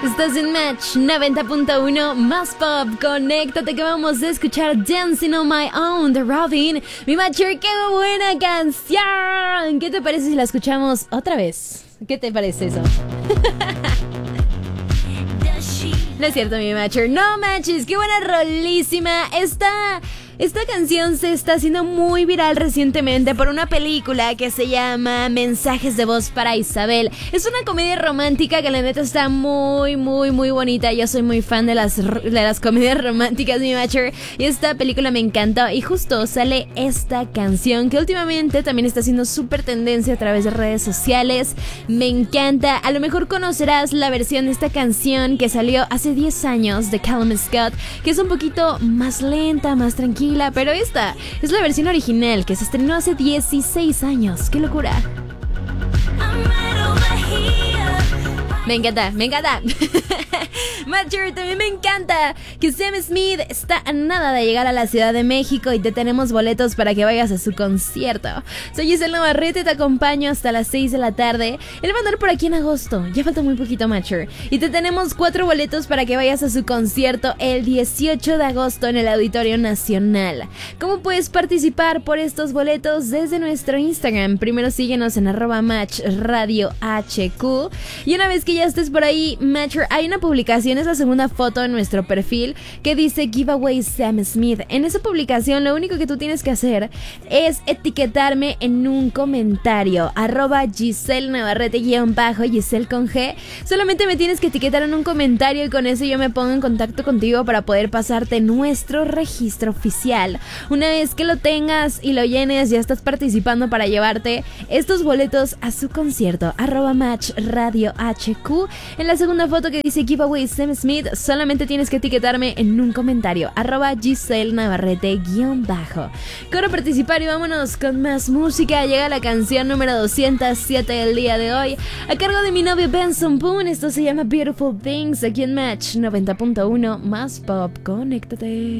Estás en Match 90.1 más pop. Conéctate que vamos a escuchar Dancing on My Own de Robin. Mi Matcher, qué buena canción. ¿Qué te parece si la escuchamos otra vez? ¿Qué te parece eso? No es cierto, mi Matcher. No manches, qué buena rolísima. Esta canción se está haciendo muy viral recientemente por una película que se llama Mensajes de voz para Isabel. Es una comedia romántica que la neta está muy bonita. Yo soy muy fan de las comedias románticas, mi Matcher, y esta película me encantó. Y justo sale esta canción que últimamente también está haciendo súper tendencia a través de redes sociales. Me encanta. A lo mejor conocerás la versión de esta canción que salió hace 10 años de Callum Scott, que es un poquito más lenta, más tranquila. Pero esta es la versión original que se estrenó hace 16 años. ¡Qué locura! Me encanta. Matcher, también me encanta que Sam Smith está a nada de llegar a la Ciudad de México y te tenemos boletos para que vayas a su concierto. Soy Giselle Navarrete, te acompaño hasta las 6 de la tarde. Él va a andar por aquí en agosto, ya falta muy poquito, Matcher. Y te tenemos 4 boletos para que vayas a su concierto el 18 de agosto en el Auditorio Nacional. ¿Cómo puedes participar por estos boletos? Desde nuestro Instagram. Primero síguenos en @matchradiohq. Y una vez que ya estés por ahí, Matcher, hay una publicación, es la segunda foto en nuestro perfil, que dice Giveaway Sam Smith. En esa publicación lo único que tú tienes que hacer es etiquetarme en un comentario, @Giselle Navarrete _ Giselle con G. Solamente me tienes que etiquetar en un comentario y con eso yo me pongo en contacto contigo para poder pasarte nuestro registro oficial. Una vez que lo tengas y lo llenes, ya estás participando para llevarte estos boletos a su concierto, @matchradiohq. En la segunda foto que dice Giveaway Sam Smith, solamente tienes que etiquetarme en un comentario, @Giselle Navarrete _ Quiero participar y vámonos con más música. Llega la canción número 207 del día de hoy, a cargo de mi novio Benson Boone. Esto se llama Beautiful Things, aquí en Match 90.1 más pop. Conéctate.